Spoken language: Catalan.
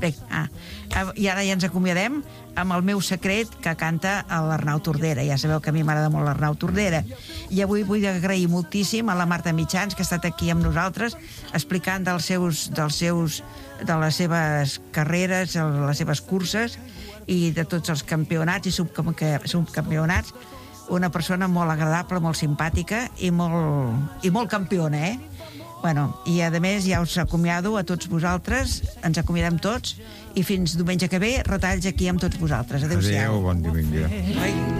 Bé, i ara ja ens acomiadem amb el meu secret, que canta l'Arnau Tordera. Ja sabeu que a mi m'agrada molt l'Arnau Tordera. I avui vull agrair moltíssim a la Marta Mitjans, que ha estat aquí amb nosaltres, explicant de les seves carreres, les seves curses, i de tots els campionats i subcampionats. Una persona molt agradable, molt simpàtica i molt campiona, Bueno, i a més ja us acomiado a tots vosaltres, ens acomiadem tots, i fins diumenge que ve, retalls aquí amb tots vosaltres. Adéu-siau. Adéu, bon diumenge.